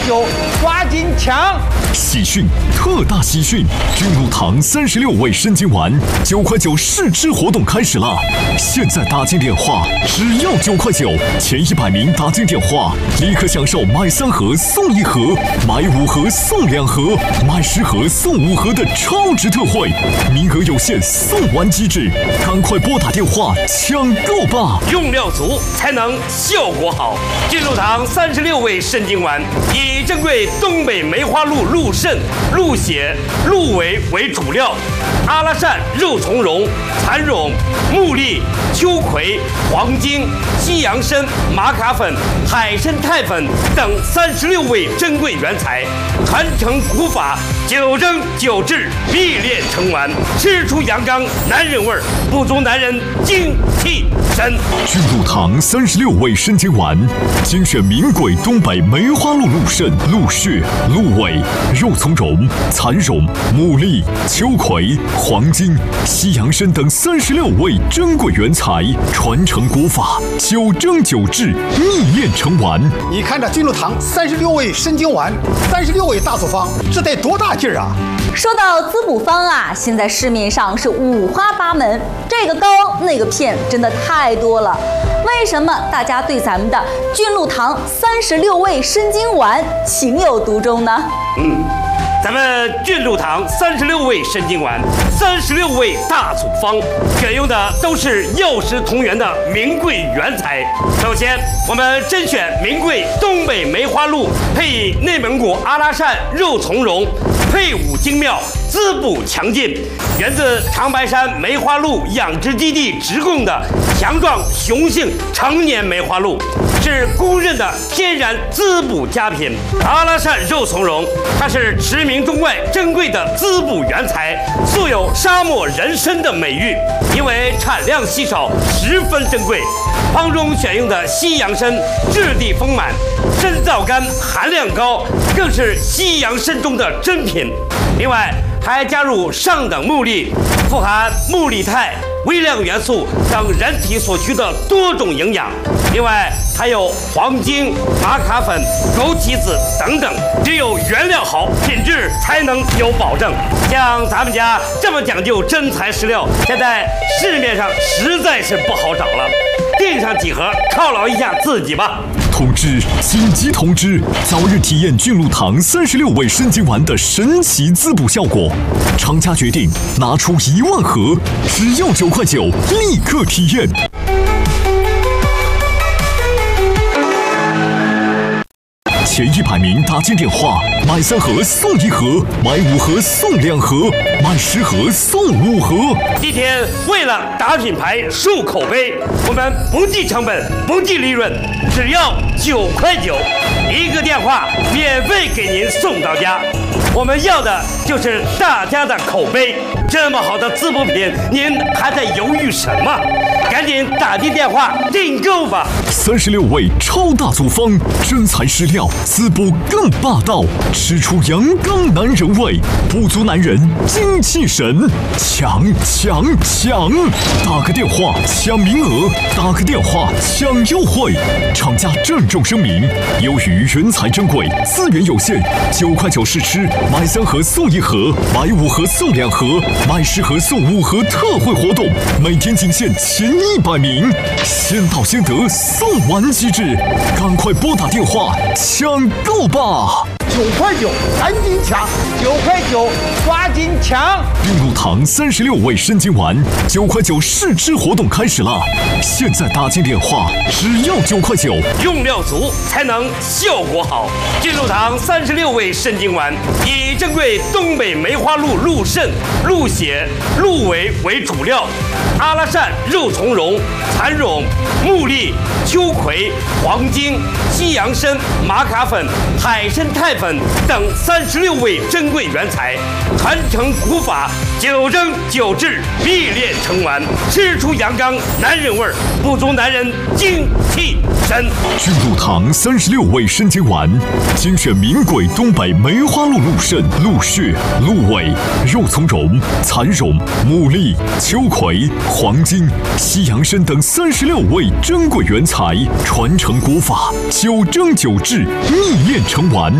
9抓紧抢！ 喜讯，特大喜讯！君鹿堂36味参金丸9块9试吃活动开始了！现在打进电话，只要9块9，前100名打进电话，立刻享受买3盒送1盒，买5盒送2盒，买10盒送5盒的超值特惠，名额有限，送完即止，赶快拨打电话抢购吧！ 用料足才能效果好。君鹿堂36味参金丸以珍贵东北梅花鹿鹿肾、鹿血、鹿尾为主料，阿拉善、肉苁蓉、蚕蛹、木栗、秋葵、黄精、西洋参、玛卡粉、海参肽粉等36味珍贵原材，传承古法，9蒸9制，秘炼成丸，吃出阳刚男人味儿，不足男人精气神。 君鹿堂36味参金丸，精选名贵东北梅花鹿鹿肾、鹿血、鹿尾、肉苁蓉、蚕蛹、木栗、秋葵、黄精、西洋参等36味珍贵原材，传承古法，9蒸9制，秘炼成丸。 你看这君鹿堂36味参金丸，36味大组方，这得多大劲儿啊！ 说到滋补方啊，现在市面上是五花八门，这个膏那个片真的太多了。为什么大家对咱们的君鹿堂36味参金丸情有独钟呢？ 咱们君鹿堂36味参金丸，36味大组方，选用的都是药食同源的名贵原材。首先，我们甄选名贵东北梅花鹿，配以内蒙古阿拉善肉苁蓉，配伍精妙，滋补强劲，源自长白山梅花鹿养殖基地直供的强壮雄性成年梅花鹿，是公认的天然滋补佳品。阿拉善肉苁蓉，它是驰名中外珍贵的滋补原材，素有沙漠人参的美誉，因为产量稀少，十分珍贵。方中选用的西洋参质地丰满，参皂苷含量高，更是西洋参中的珍品。另外还加入上等木栗，富含木栗肽、微量元素等人体所需的多种营养。另外还有黄精、玛卡粉、枸杞子等等，只有原料好，品质才能有保证。像咱们家这么讲究真材实料，现在市面上实在是不好找了。订上几盒犒劳一下自己吧。 通知！紧急通知！早日体验君鹿堂36味参金丸的神奇滋补效果。厂家决定拿出1万盒，只要9块9，立刻体验。前100名打进电话，买3盒送1盒，买5盒送2盒，买10盒送5盒。 今天为了打品牌、树口碑，我们不计成本、不计利润，只要9块9，一个电话免费给您送到家。我们要的就是大家的口碑。这么好的滋补品，您还在犹豫什么？赶紧打进电话订购吧 ！36味超大组方，真材实料，滋补更霸道，吃出阳刚男人味，不足男人精气神。抢！打个电话抢名额，打个电话抢优惠。厂家郑重声明：由于原材珍贵，资源有限，9块9试吃，买3盒送1盒，买5盒送2盒，买10盒送5盒特惠活动，每天仅限前100名，先到先得，送完即止，赶快拨打电话抢购吧 ！9块9，赶紧抢！9块9，抓紧抢！ 君鹿堂36味参金丸9块9试吃活动开始了！现在打进电话，只要9块9， 用料足才能效果好。君鹿堂36味参金丸以珍贵东北梅花鹿鹿肾、鹿血、鹿尾为主料，阿拉善、肉苁蓉、蚕蛹、木栗、秋葵、黄精、西洋参、玛卡粉、海参肽粉等36味珍贵原材，传承古法，9蒸9制，秘炼成丸，吃出阳刚男人味儿，不足男人精气神。 君鹿堂36味参金丸，精选名贵东北梅花鹿鹿肾、鹿血、鹿尾、肉苁蓉、蚕蛹、木栗、秋葵、黄精、西洋参等36味珍贵原材，传承古法，9蒸9制，秘炼成丸。